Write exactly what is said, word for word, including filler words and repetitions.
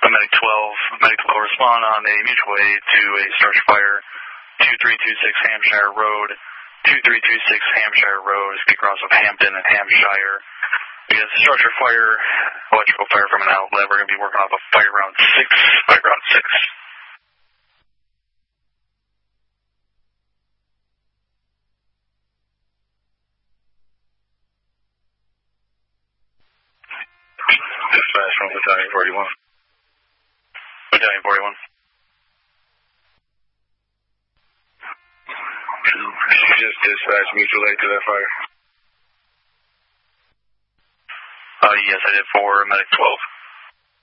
Medic twelve, Medic twelve respond on a mutual aid to a structure fire, two three two six Hampshire Road, two three two six Hampshire Road, across of Hampton and Hampshire. We have structure fire, electrical fire from an outlet. We're going to be working off of fire round six, fire round six. Dispatch from Battalion forty-one. Battalion forty-one. Just dispatch mutual aid to that fire. Uh, yes, I did for Medic twelve.